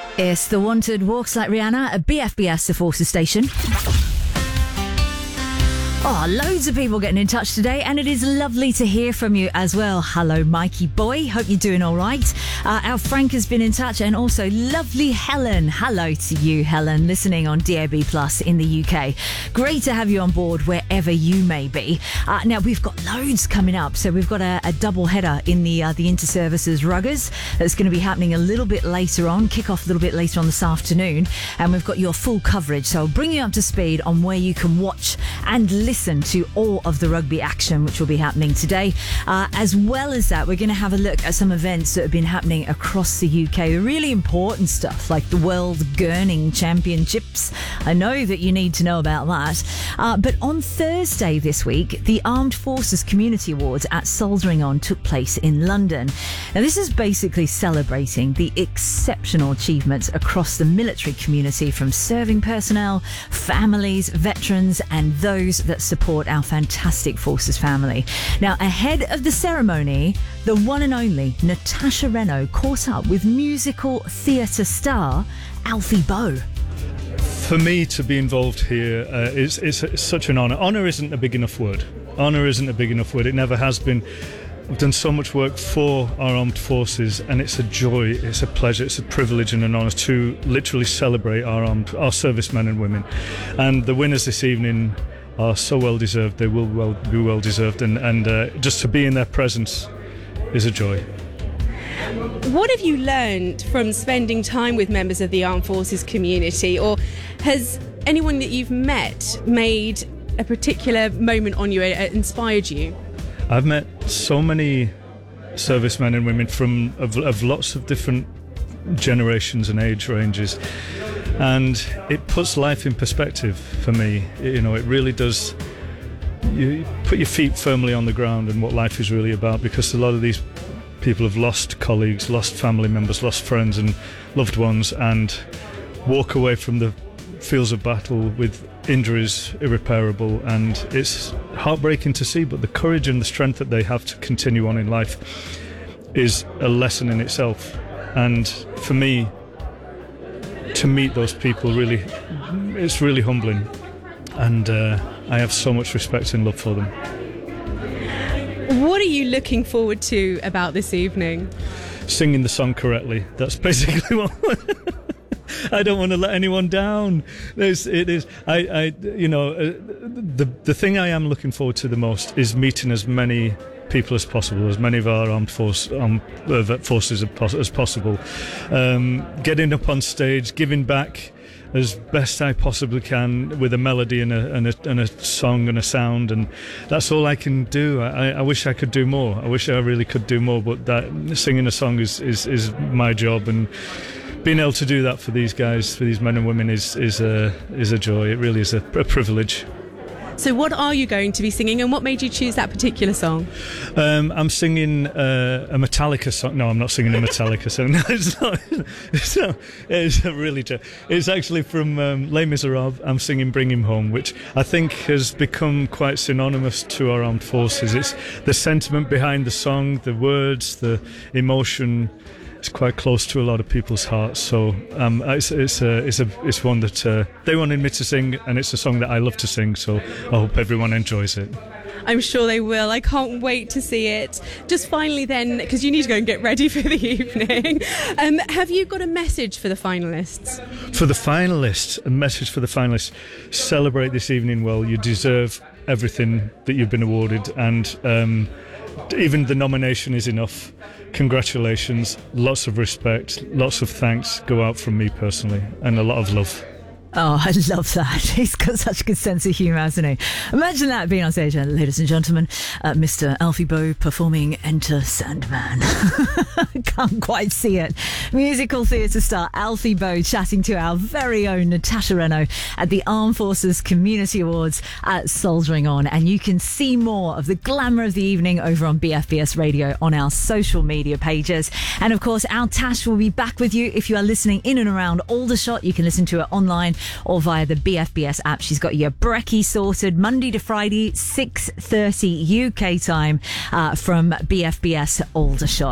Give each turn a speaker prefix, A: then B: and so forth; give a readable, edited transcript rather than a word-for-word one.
A: It's The Wanted Walks Like Rihanna at BFBS, the Forces station. Oh, loads of people getting in touch today, and it is lovely to hear from you as well. Hello, Mikey boy. Hope you're doing all right. Our Frank has been in touch, and also lovely Helen. Hello to you, Helen, listening on DAB Plus in the UK. Great to have you on board wherever you may be. Now, we've got loads coming up. So we've got a double header in the Inter-Services Ruggers that's going to be happening a little bit later on, kick off a little bit later on this afternoon. And we've got your full coverage. So I'll bring you up to speed on where you can watch and listen to all of the rugby action which will be happening today. As well as that, we're going to have a look at some events that have been happening across the UK. The really important stuff like the World Gurning Championships. I know that you need to know about that. But on Thursday this week, the Armed Forces Community Awards at Soldering On took place in London. Now, this is basically celebrating the exceptional achievements across the military community from serving personnel, families, veterans, and those that support our fantastic Forces family. Now, ahead of the ceremony, the one and only Natasha Reno caught up with musical theatre star Alfie Boe.
B: For me to be involved here is such an honour. Honour isn't a big enough word. Honour isn't a big enough word. It never has been. I've done so much work for our armed forces, and it's a joy, it's a pleasure, it's a privilege and an honour to literally celebrate our servicemen and women. And the winners this evening are so well deserved. They will be well deserved, and just to be in their presence is a joy.
C: What have you learned from spending time with members of the Armed Forces community, or has anyone that you've met made a particular moment on you, inspired you?
B: I've met so many servicemen and women of lots of different generations and age ranges, and it puts life in perspective for me. You know, it really does. You put your feet firmly on the ground and what life is really about, because a lot of these people have lost colleagues, lost family members, lost friends and loved ones, and walk away from the fields of battle with injuries irreparable, and it's heartbreaking to see, but the courage and the strength that they have to continue on in life is a lesson in itself. And for me, to meet those people, really, it's really humbling, and I have so much respect and love for them.
C: What are you looking forward to about this evening?
B: Singing the song correctly. That's basically what I don't want to let anyone down. The thing I am looking forward to the most is meeting as many people as possible, as many of our armed forces as possible. Getting up on stage, giving back as best I possibly can with a melody and a song and a sound, and that's all I can do. I wish I could do more. I wish I really could do more, but that singing a song is my job, and being able to do that for these guys, for these men and women, is a joy. It really is a privilege.
C: So what are you going to be singing, and what made you choose that particular song?
B: I'm singing a Metallica song. No, I'm not singing a Metallica song. No, it's not. It's really true. It's actually from Les Miserables. I'm singing Bring Him Home, which I think has become quite synonymous to our armed forces. It's the sentiment behind the song, the words, the emotion. It's quite close to a lot of people's hearts, so it's one that they wanted me to sing, and it's a song that I love to sing, so I hope everyone enjoys it.
C: I'm sure they will. I can't wait to see it. Just finally then, because you need to go and get ready for the evening, have you got a message for the finalists?
B: For the finalists, a message for the finalists: celebrate this evening well. You deserve everything that you've been awarded, and even the nomination is enough. Congratulations, lots of respect, lots of thanks go out from me personally, and a lot of love.
A: Oh, I love that. He's got such a good sense of humour, hasn't he? Imagine that being on stage, ladies and gentlemen, Mr. Alfie Boe performing Enter Sandman. Can't quite see it. Musical theatre star Alfie Boe chatting to our very own Natasha Reno at the Armed Forces Community Awards at Soldering On. And you can see more of the glamour of the evening over on BFBS Radio on our social media pages. And of course, our Tash will be back with you if you are listening in and around Aldershot. You can listen to it online or via the BFBS app. She's got your brekkie sorted Monday to Friday, 6:30 UK time from BFBS Aldershot.